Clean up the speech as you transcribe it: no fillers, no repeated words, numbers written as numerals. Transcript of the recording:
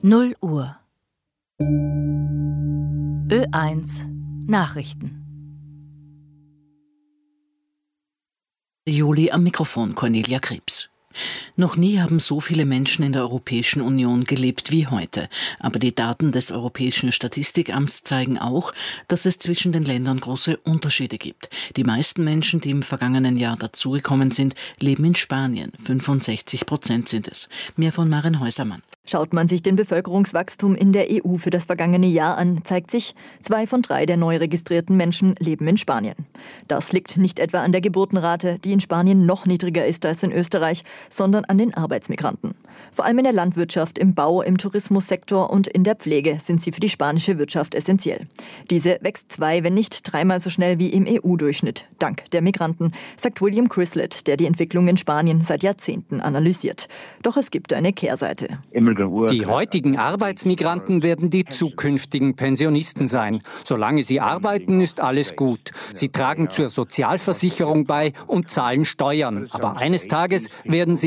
0 Uhr. Ö1 Nachrichten. Juli am Mikrofon Cornelia Krebs. Noch nie haben so viele Menschen in der Europäischen Union gelebt wie heute. Aber die Daten des Europäischen Statistikamts zeigen auch, dass es zwischen den Ländern große Unterschiede gibt. Die meisten Menschen, die im vergangenen Jahr dazugekommen sind, leben in Spanien. 65% sind es. Mehr von Maren Häusermann. Schaut man sich den Bevölkerungswachstum in der EU für das vergangene Jahr an, zeigt sich, 2 von 3 der neu registrierten Menschen leben in Spanien. Das liegt nicht etwa an der Geburtenrate, die in Spanien noch niedriger ist als in Österreich, sondern an den Arbeitsmigranten. Vor allem in der Landwirtschaft, im Bau, im Tourismussektor und in der Pflege sind sie für die spanische Wirtschaft essentiell. Diese wächst 2, wenn nicht 3-mal so schnell wie im EU-Durchschnitt, dank der Migranten, sagt William Crislett, der die Entwicklung in Spanien seit Jahrzehnten analysiert. Doch es gibt eine Kehrseite. Die heutigen Arbeitsmigranten werden die zukünftigen Pensionisten sein. Solange sie arbeiten, ist alles gut. Sie tragen zur Sozialversicherung bei und zahlen Steuern. Aber eines Tages werden sie